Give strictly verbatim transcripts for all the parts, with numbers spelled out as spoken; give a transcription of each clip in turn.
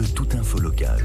toute info locale.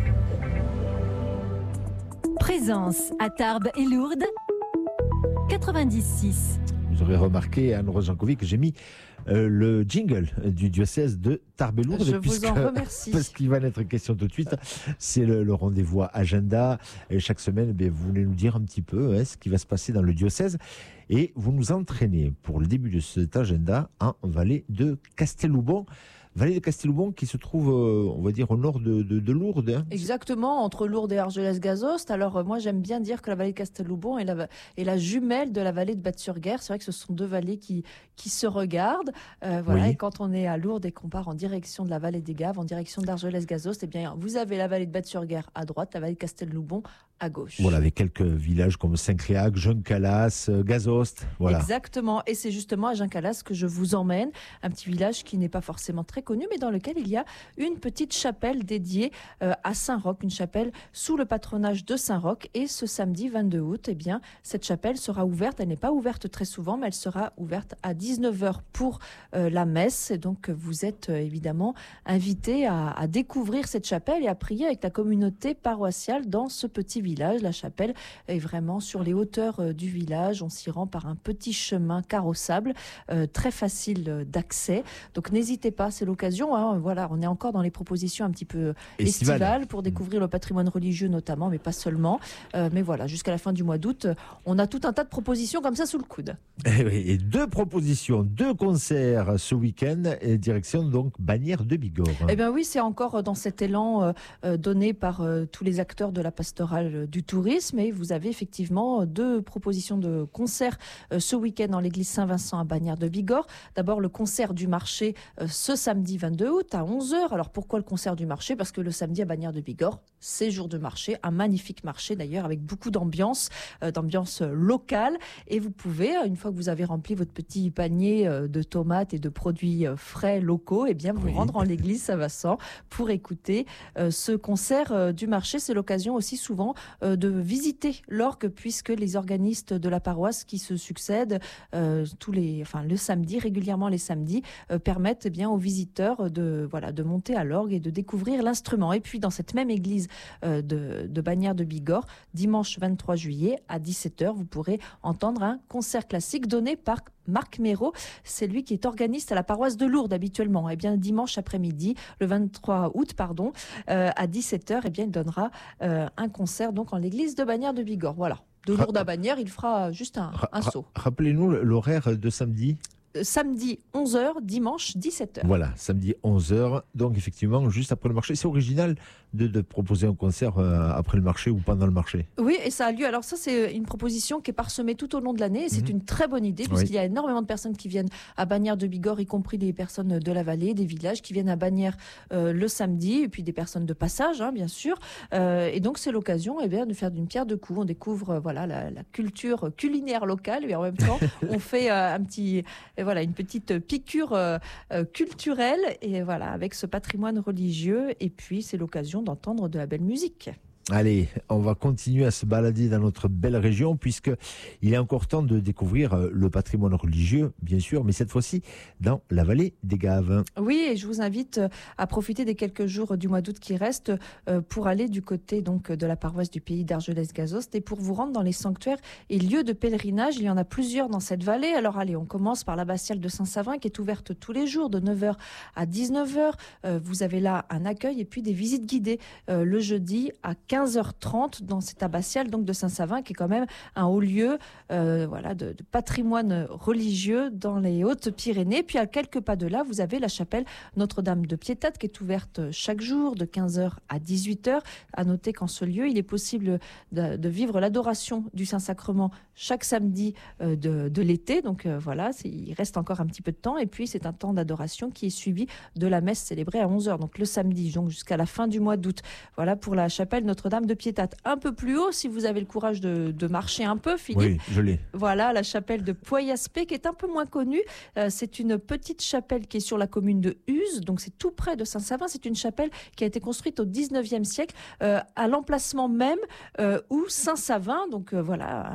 Présence à Tarbes et Lourdes, quatre-vingt-dix six. Vous aurez remarqué, Anne-Rose Jancovic, que j'ai mis euh, le jingle du diocèse de Tarbes et Lourdes. Je puisque, vous en remercie. Parce qu'il va en être question tout de suite. C'est le, le rendez-vous agenda. Et chaque semaine, eh bien, vous voulez nous dire un petit peu hein, ce qui va se passer dans le diocèse. Et vous nous entraînez pour le début de cet agenda en vallée de Casteloubon. Vallée de Casteloubon qui se trouve, euh, on va dire, au nord de, de, de Lourdes. Hein. Exactement, entre Lourdes et Argelès-Gazost. Alors euh, moi j'aime bien dire que la vallée de Casteloubon est la, est la jumelle de la vallée de Batte-sur-Guer. C'est vrai que ce sont deux vallées qui, qui se regardent. Euh, voilà. Oui. Et quand on est à Lourdes et qu'on part en direction de la vallée des Gaves, en direction d'Argelès-Gazost, eh bien vous avez la vallée de Batte-sur-Guer à droite, la vallée de Casteloubon à gauche. Voilà, avec quelques villages comme Saint-Créac, Juncalas, euh, Gazost. Voilà. Exactement, et c'est justement à Juncalas que je vous emmène, un petit village qui n'est pas forcément très connu, mais dans lequel il y a une petite chapelle dédiée euh, à Saint-Roch, une chapelle sous le patronage de Saint-Roch. Et ce samedi vingt-deux août, eh bien, cette chapelle sera ouverte, elle n'est pas ouverte très souvent, mais elle sera ouverte à dix-neuf heures pour euh, la messe. Et donc vous êtes euh, évidemment invités à, à découvrir cette chapelle et à prier avec la communauté paroissiale dans ce petit village. La chapelle est vraiment sur les hauteurs euh, du village. On s'y rend par un petit chemin carrossable, euh, très facile euh, d'accès. Donc n'hésitez pas, c'est l'occasion. Hein, voilà, on est encore dans les propositions un petit peu Estival. estivales pour découvrir le patrimoine religieux notamment, mais pas seulement. Euh, mais voilà, jusqu'à la fin du mois d'août, on a tout un tas de propositions comme ça sous le coude. Et, oui, et deux propositions, deux concerts ce week-end, et direction donc Bagnères de Bigorre. Eh bien oui, c'est encore dans cet élan euh, euh, donné par euh, tous les acteurs de la pastorale euh, du tourisme. Et vous avez effectivement deux propositions de concerts euh, ce week-end dans l'église Saint-Vincent à Bagnères de Bigorre. D'abord le concert du marché euh, ce samedi vingt-deux août à onze heures. Alors pourquoi le concert du marché ? Parce que le samedi à Bagnères de Bigorre, c'est jour de marché, un magnifique marché d'ailleurs avec beaucoup d'ambiance, euh, d'ambiance locale. Et vous pouvez, une fois que vous avez rempli votre petit panier euh, de tomates et de produits euh, frais locaux, eh bien vous Oui. rendre en l'église Saint-Vincent pour écouter euh, ce concert euh, du marché. C'est l'occasion aussi souvent euh, de visiter l'orgue, puisque les organistes de la paroisse qui se succèdent euh, tous les, enfin le samedi, régulièrement les samedis, euh, permettent eh bien aux visiteurs de voilà de monter à l'orgue et de découvrir l'instrument. Et puis dans cette même église euh, de, de Bagnères de Bigorre, dimanche vingt-trois juillet à dix-sept heures, vous pourrez entendre un concert classique donné par Marc Méraud. C'est lui qui est organiste à la paroisse de Lourdes habituellement. Et bien dimanche après-midi, le vingt-trois août, pardon, euh, à dix-sept heures, et bien il donnera euh, un concert donc en l'église de Bagnères de Bigorre. Voilà. De Lourdes à Bagnères, il fera juste un, un Ra- saut. Rappelez-nous l'horaire de samedi. Samedi onze heures, dimanche dix-sept heures. Voilà, samedi onze heures, donc effectivement, juste après le marché. C'est original de, de proposer un concert euh, après le marché ou pendant le marché. Oui, et ça a lieu. Alors ça, c'est une proposition qui est parsemée tout au long de l'année, et c'est Mhm. une très bonne idée, puisqu'il y a énormément de personnes qui viennent à Bagnères de Bigorre, y compris des personnes de la vallée, des villages, qui viennent à Bagnères euh, le samedi, et puis des personnes de passage, hein, bien sûr. Euh, et donc, c'est l'occasion eh bien, de faire d'une pierre deux coups. On découvre euh, voilà, la, la culture culinaire locale, et en même temps, on fait euh, un petit, euh, voilà, une petite piqûre euh, euh, culturelle, et voilà, avec ce patrimoine religieux. Et puis, c'est l'occasion d'entendre de la belle musique. Allez, on va continuer à se balader dans notre belle région, puisque il est encore temps de découvrir le patrimoine religieux, bien sûr, mais cette fois-ci dans la vallée des Gaves. Oui, et je vous invite à profiter des quelques jours du mois d'août qui restent euh, pour aller du côté donc de la paroisse du pays d'Argelès-Gazost et pour vous rendre dans les sanctuaires et lieux de pèlerinage. Il y en a plusieurs dans cette vallée. Alors allez, on commence par l'abbatiale de Saint-Savin qui est ouverte tous les jours de neuf heures à dix-neuf heures. Euh, vous avez là un accueil et puis des visites guidées euh, le jeudi à quinze heures trente dans cette abbatiale donc de Saint-Savin qui est quand même un haut lieu euh, voilà, de, de patrimoine religieux dans les Hautes-Pyrénées. Puis à quelques pas de là, vous avez la chapelle Notre-Dame de Piétat qui est ouverte chaque jour de quinze heures à dix-huit heures. À noter qu'en ce lieu, il est possible de, de vivre l'adoration du Saint-Sacrement chaque samedi euh, de, de l'été. Donc euh, voilà, c'est, il reste encore un petit peu de temps. Et puis c'est un temps d'adoration qui est suivi de la messe célébrée à onze heures, donc le samedi, donc jusqu'à la fin du mois d'août. Voilà pour la chapelle Notre-Dame de Piétat. Un peu plus haut, si vous avez le courage de, de marcher un peu, Philippe. Oui, je l'ai. Voilà, la chapelle de Poyaspé, qui est un peu moins connue. Euh, c'est une petite chapelle qui est sur la commune de Uzes, donc c'est tout près de Saint-Savin. C'est une chapelle qui a été construite au dix-neuvième siècle, euh, à l'emplacement même euh, où Saint-Savin, donc euh, voilà, une,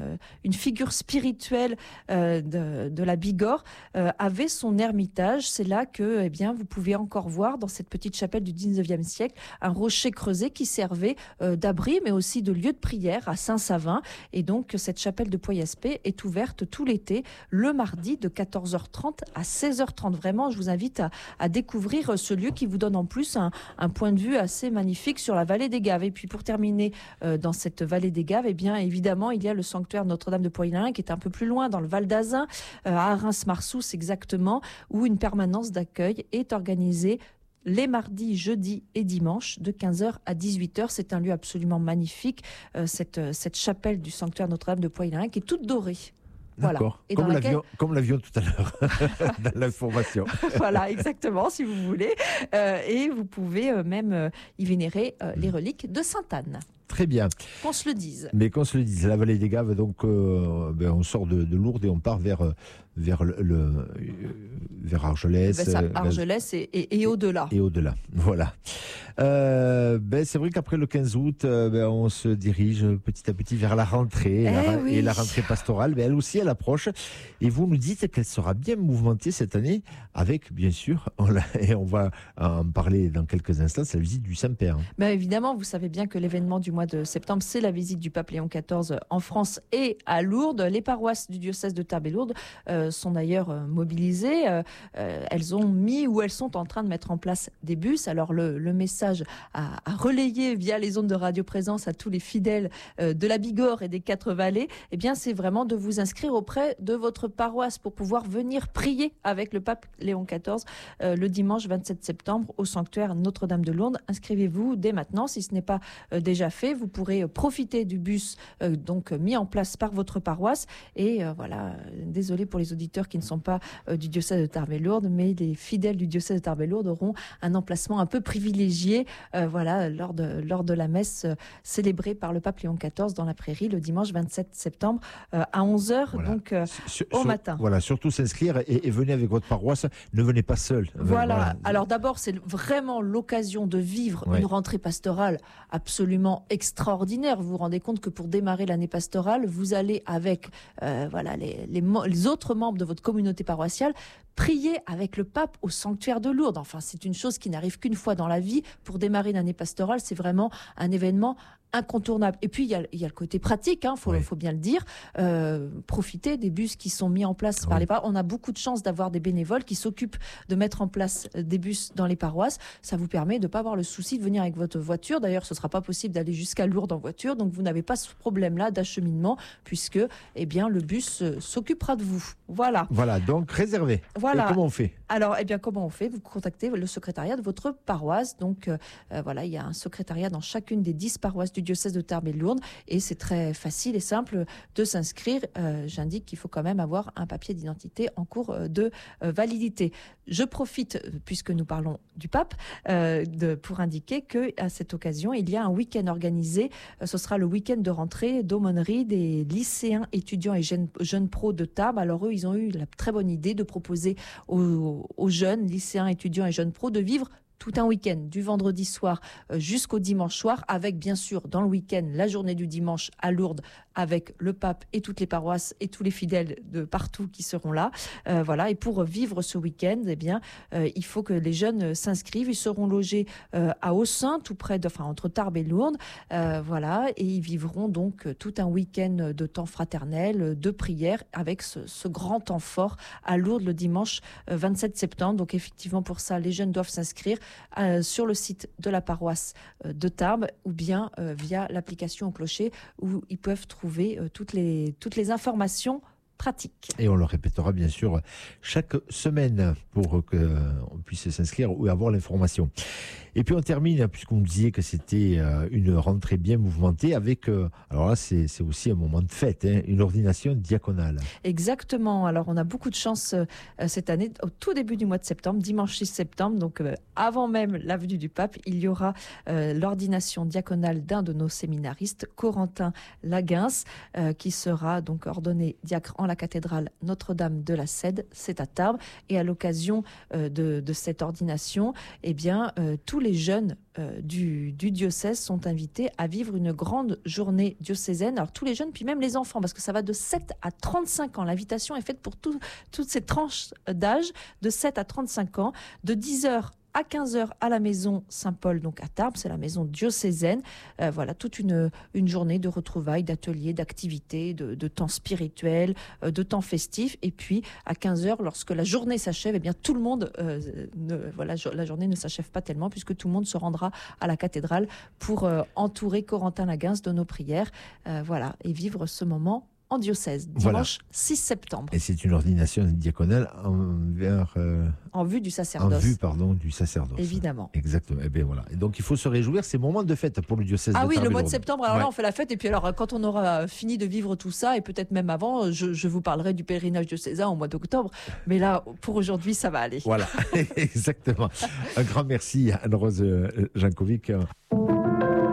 une, une figure spirituelle euh, de, de la Bigorre, euh, avait son ermitage. C'est là que eh bien, vous pouvez encore voir dans cette petite chapelle du dix-neuvième siècle un rocher creusé qui servait euh, d'abri mais aussi de lieu de prière à Saint-Savin. Et donc cette chapelle de Poyaspé est ouverte tout l'été le mardi de quatorze heures trente à seize heures trente. Vraiment, je vous invite à, à découvrir ce lieu qui vous donne en plus un, un point de vue assez magnifique sur la vallée des Gaves. Et puis pour terminer euh, dans cette vallée des Gaves, eh bien évidemment il y a le sanctuaire Notre-Dame de Poix-Lin qui est un peu plus loin dans le Val d'Azun, euh, à Reims-Marsous exactement, où une permanence d'accueil est organisée les mardis, jeudis et dimanches de quinze heures à dix-huit heures. C'est un lieu absolument magnifique, euh, cette, cette chapelle du sanctuaire Notre-Dame de Poix-Lin qui est toute dorée. D'accord, voilà. Et comme, dans l'avion, laquelle... comme l'avion tout à l'heure, dans l'information. Voilà, exactement, si vous voulez. Euh, et vous pouvez euh, même euh, y vénérer euh, les reliques de Sainte-Anne. Très bien. Qu'on se le dise. Mais qu'on se le dise, la vallée des Gaves, donc euh, ben, on sort de, de Lourdes et on part vers, vers, le, le, vers Argelès. Ben ça, Argelès et, et, et au-delà. Et au-delà, voilà. Euh, ben, c'est vrai qu'après le quinze août, euh, ben, on se dirige petit à petit vers la rentrée. Eh et, la, oui. et la rentrée pastorale, ben, elle aussi, elle approche. Et vous nous dites qu'elle sera bien mouvementée cette année avec, bien sûr, on l'a, et on va en parler dans quelques instants, c'est la visite du Saint-Père. Ben évidemment, vous savez bien que l'événement du mois de septembre, c'est la visite du pape Léon quatorze en France et à Lourdes. Les paroisses du diocèse de Tarbes et Lourdes euh, sont d'ailleurs euh, mobilisées. Euh, euh, elles ont mis ou elles sont en train de mettre en place des bus. Alors le, le message à, à relayer via les ondes de Radio Présence à tous les fidèles euh, de la Bigorre et des quatre vallées, eh bien c'est vraiment de vous inscrire auprès de votre paroisse pour pouvoir venir prier avec le pape Léon quatorze euh, le dimanche vingt-sept septembre au sanctuaire Notre-Dame de Lourdes. Inscrivez-vous dès maintenant si ce n'est pas euh, déjà fait. Vous pourrez profiter du bus euh, donc mis en place par votre paroisse. Et euh, voilà, désolé pour les auditeurs qui ne sont pas euh, du diocèse de Tarbes et Lourdes, mais les fidèles du diocèse de Tarbes et Lourdes auront un emplacement un peu privilégié euh, voilà, lors, de, lors de la messe euh, célébrée par le pape Léon quatorze dans la prairie le dimanche vingt-sept septembre euh, à onze heures, voilà. donc euh, sur, au sur, matin. Voilà, surtout s'inscrire et, et venez avec votre paroisse. Ne venez pas seul. Voilà. voilà. Alors d'abord, c'est vraiment l'occasion de vivre ouais. une rentrée pastorale absolument extraordinaire. Vous vous rendez compte que pour démarrer l'année pastorale, vous allez avec euh, voilà, les, les, les autres membres de votre communauté paroissiale prier avec le pape au sanctuaire de Lourdes. Enfin, c'est une chose qui n'arrive qu'une fois dans la vie. Pour démarrer l'année pastorale, c'est vraiment un événement incontournable. Et puis, il y a, il y a le côté pratique, hein, faut, oui. faut bien le dire. Euh, profiter des bus qui sont mis en place par oui. les paroisses. On a beaucoup de chance d'avoir des bénévoles qui s'occupent de mettre en place des bus dans les paroisses. Ça vous permet de ne pas avoir le souci de venir avec votre voiture. D'ailleurs, ce ne sera pas possible d'aller jusqu'à Lourdes en voiture. Donc, vous n'avez pas ce problème-là d'acheminement puisque, eh bien, le bus euh, s'occupera de vous. Voilà. Voilà, donc réservé. Voilà. Et comment on fait ? Alors, eh bien, comment on fait ? Vous contactez le secrétariat de votre paroisse. Donc, euh, voilà, il y a un secrétariat dans chacune des dix paroisses du diocèse de Tarbes et de Lourdes et c'est très facile et simple de s'inscrire. Euh, j'indique qu'il faut quand même avoir un papier d'identité en cours de euh, validité. Je profite, puisque nous parlons du pape, euh, de, pour indiquer qu'à cette occasion, il y a un week-end organisé. Euh, ce sera le week-end de rentrée d'aumônerie des lycéens, étudiants et jeunes, jeunes pros de Tarbes. Alors eux, ils ont eu la très bonne idée de proposer aux, aux jeunes lycéens, étudiants et jeunes pros de vivre tout un week-end, du vendredi soir jusqu'au dimanche soir, avec bien sûr dans le week-end la journée du dimanche à Lourdes, avec le pape et toutes les paroisses et tous les fidèles de partout qui seront là. Euh, voilà. Et pour vivre ce week-end, eh bien, euh, il faut que les jeunes s'inscrivent. Ils seront logés euh, à Aussin, tout près de, enfin entre Tarbes et Lourdes, euh, voilà. Et ils vivront donc tout un week-end de temps fraternel, de prière, avec ce, ce grand temps fort à Lourdes le dimanche vingt-sept septembre. Donc effectivement, pour ça, les jeunes doivent s'inscrire Euh, sur le site de la paroisse euh, de Tarbes ou bien euh, via l'application au clocher où ils peuvent trouver euh, toutes les, toutes les informations pratiques. Et on le répétera bien sûr chaque semaine pour qu'on puisse s'inscrire ou avoir l'information. Et puis on termine, puisqu'on me disait que c'était une rentrée bien mouvementée, avec, alors là c'est, c'est aussi un moment de fête, hein, une ordination diaconale. Exactement, alors on a beaucoup de chance euh, cette année, au tout début du mois de septembre, dimanche six septembre, donc euh, avant même la venue du pape, il y aura euh, l'ordination diaconale d'un de nos séminaristes, Corentin Laguens, euh, qui sera donc ordonné diacre en la cathédrale Notre-Dame de la Cède, c'est à Tarbes, et à l'occasion euh, de, de cette ordination, eh bien, euh, tous tous les jeunes euh, du, du diocèse sont invités à vivre une grande journée diocésaine. Alors tous les jeunes, puis même les enfants, parce que ça va de sept à trente-cinq ans. L'invitation est faite pour tout, toutes ces tranches d'âge, de sept à trente-cinq ans, de dix heures à quinze heures à la maison Saint-Paul, donc à Tarbes, c'est la maison diocésaine. Euh, voilà, toute une, une journée de retrouvailles, d'ateliers, d'activités, de, de temps spirituel, euh, de temps festif. Et puis, à quinze heures, lorsque la journée s'achève, eh bien, tout le monde, euh, ne, voilà, la journée ne s'achève pas tellement, puisque tout le monde se rendra à la cathédrale pour euh, entourer Corentin Laguens de nos prières. Euh, voilà, et vivre ce moment en diocèse, dimanche voilà. six septembre. Et c'est une ordination diaconale envers, euh, en vue du sacerdoce. En vue, pardon, du sacerdoce. Évidemment. Exactement. Et bien voilà. Et donc il faut se réjouir, c'est moment de fête pour le diocèse ah de oui, Tarbes. Le mois de septembre, alors ouais. là on fait la fête, et puis alors quand on aura fini de vivre tout ça, et peut-être même avant, je, je vous parlerai du pèlerinage diocésain au mois d'octobre, mais là, pour aujourd'hui, ça va aller. Voilà, exactement. Un grand merci à Anne-Rose Jankovic.